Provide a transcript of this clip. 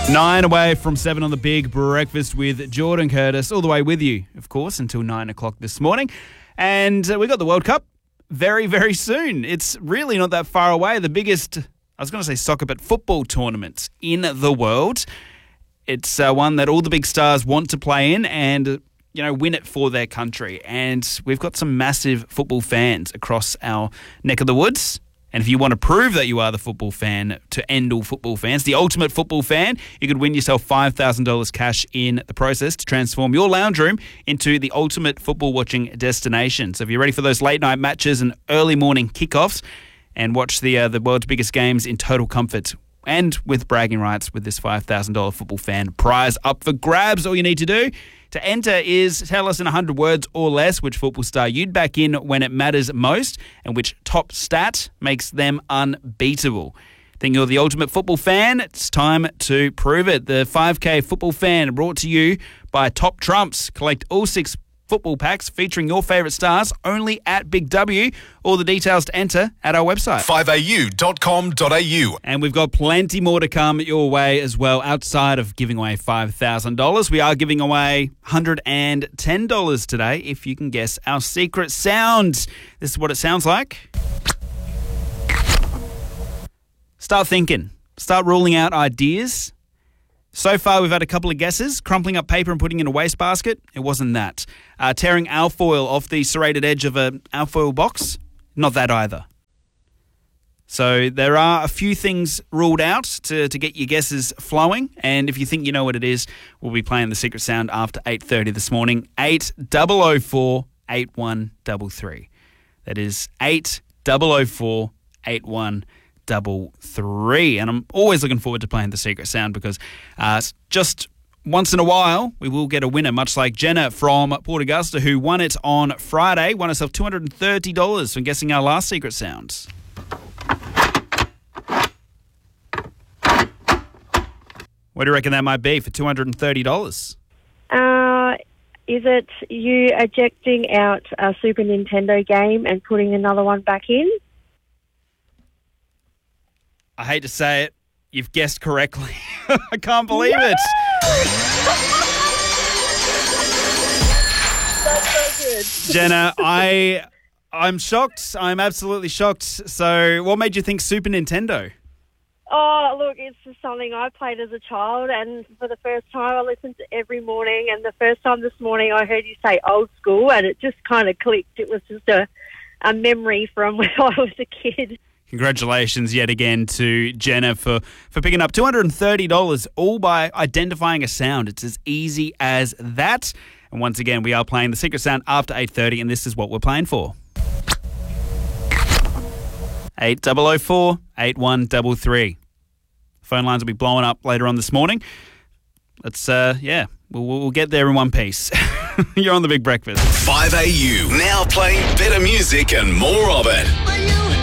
9 away from 7 on the Big Breakfast with Jordan Curtis, all the way with you, of course, until 9 o'clock this morning. And we got the World Cup very, very soon. It's really not that far away. The biggest, I was going to say soccer, but football tournament in the world. It's one that all the big stars want to play in and, win it for their country. And we've got some massive football fans across our neck of the woods. And if you want to prove that you are the football fan to end all football fans, the ultimate football fan, you could win yourself $5,000 cash in the process to transform your lounge room into the ultimate football watching destination. So if you're ready for those late night matches and early morning kickoffs and watch the world's biggest games in total comfort and with bragging rights with this $5,000 football fan prize up for grabs, all you need to do to enter is tell us in 100 words or less which football star you'd back in when it matters most and which top stat makes them unbeatable. Think you're the ultimate football fan? It's time to prove it. The 5K Football Fan brought to you by Top Trumps. Collect all 6 football packs featuring your favourite stars only at Big W. All the details to enter at our website. 5au.com.au. And we've got plenty more to come your way as well outside of giving away $5,000. We are giving away $110 today if you can guess our secret sound. This is what it sounds like. Start thinking. Start ruling out ideas. So far, we've had a couple of guesses. Crumpling up paper and putting it in a wastebasket. It wasn't that. Tearing alfoil off the serrated edge of an alfoil box. Not that either. So there are a few things ruled out to get your guesses flowing. And if you think you know what it is, we'll be playing the secret sound after 8:30 this morning. 8004-8133. That is 8004-8133. And I'm always looking forward to playing the secret sound because just once in a while we will get a winner, much like Jenna from Port Augusta, who won it on Friday, won herself $230 from guessing our last secret sound. What do you reckon that might be for $230? Is it you ejecting out a Super Nintendo game and putting another one back in? I hate to say it, you've guessed correctly. I can't believe it. That's so good. Jenna, I'm shocked. I'm absolutely shocked. So what made you think Super Nintendo? Oh, look, it's just something I played as a child, and for the first time I listened to every morning, and the first time this morning I heard you say old school, and it just kind of clicked. It was just a memory from when I was a kid. Congratulations yet again to Jenna for picking up $230 all by identifying a sound. It's as easy as that. And once again, we are playing the secret sound after 8:30, and this is what we're playing for. 8004-8133. Phone lines will be blowing up later on this morning. Let's, we'll get there in one piece. You're on the Big Breakfast. 5AU, now playing better music and more of it.